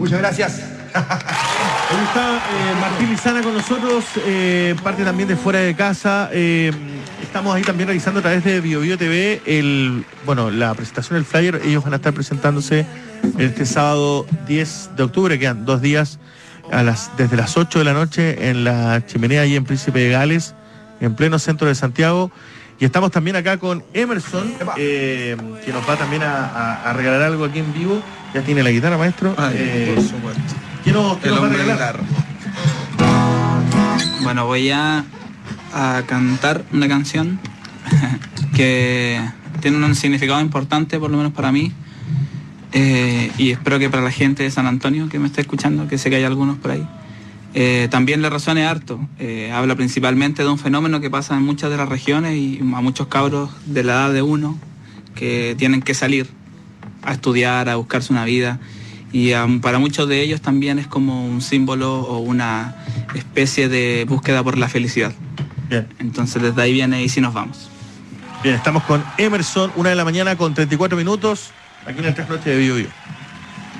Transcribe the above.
Muchas gracias. Hoy está Martín Lizana con nosotros, parte también de Fuera de Casa. Estamos ahí también realizando a través de BioBio TV la presentación del flyer. Ellos van a estar presentándose este sábado 10 de octubre, quedan 2 días desde las 8 de la noche en la Chimenea ahí en Príncipe de Gales, en pleno centro de Santiago. Y estamos también acá con Emerson, que nos va también a regalar algo aquí en vivo. Ya tiene la guitarra, maestro. Por supuesto. ¿Qué nos va a regalar? Bueno, voy a cantar una canción que tiene un significado importante, por lo menos para mí, y espero que para la gente de San Antonio que me está escuchando, que sé que hay algunos por ahí, también le resuene harto. Habla principalmente de un fenómeno que pasa en muchas de las regiones y a muchos cabros de la edad de uno que tienen que salir a estudiar, a buscarse una vida, y para muchos de ellos también es como un símbolo o una especie de búsqueda por la felicidad. Bien. Entonces desde ahí viene Y Si Nos Vamos. Bien, estamos con Emerson, 1 de la mañana con 34 minutos, aquí en el Tres Noches de BioBio.